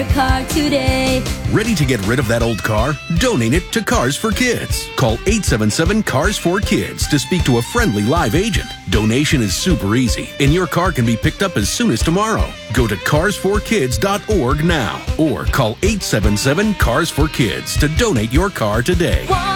your car today. Ready to get rid of that old car? Donate it to Cars for Kids. Call 877-CARS4KIDS to speak to a friendly live agent. Donation is super easy, and your car can be picked up as soon as tomorrow. Go to cars4kids.org now or call 877-CARS4KIDS to donate your car today.